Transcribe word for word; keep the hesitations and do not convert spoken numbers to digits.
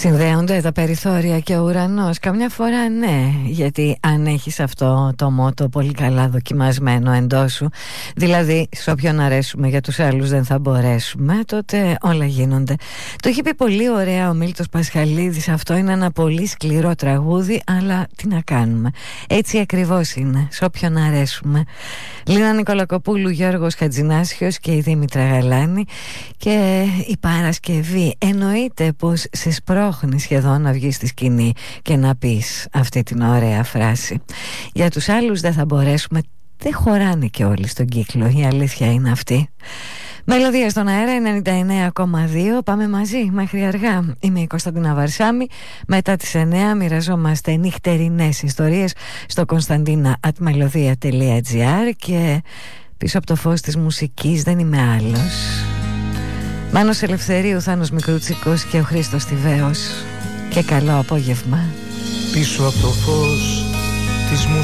Συνδέονται τα περιθώρια και ο ουρανός. Καμιά φορά ναι, γιατί αν έχεις αυτό το μότο πολύ καλά δοκιμασμένο εντός σου, δηλαδή σε όποιον αρέσουμε για τους άλλους δεν θα μπορέσουμε, τότε όλα γίνονται. Το έχει πει πολύ ωραία ο Μίλτος Πασχαλίδης. Αυτό είναι ένα πολύ σκληρό τραγούδι, αλλά τι να κάνουμε, έτσι ακριβώς είναι, σε όποιον αρέσουμε. Λίνα Νικολακοπούλου, Γιώργος Χατζηνάσιος και η Δήμητρα Γαλάνη. Και η Παρασκευή εννοείται πως σε σπρώχνει σχεδόν να βγεις στη σκηνή και να πεις αυτή την ωραία φράση. Για τους άλλους δεν θα μπορέσουμε, δεν χωράνε και όλοι στον κύκλο, η αλήθεια είναι αυτή. Μελωδία στον αέρα ενενήντα εννέα κόμμα δύο. Πάμε μαζί μέχρι αργά. Είμαι η Κωνσταντίνα Βαρσάμι. Μετά τις εννέα μοιραζόμαστε νυχτερινές ιστορίες στο κωνσταντίνα at melodia τελεία gr. Και πίσω από το φως της μουσικής δεν είμαι άλλος. Μάνος Ελευθερίου, Θάνος Μικρούτσικος και ο Χρήστος Τιβαίος. Και καλό απόγευμα. Πίσω από το φως της μουσικής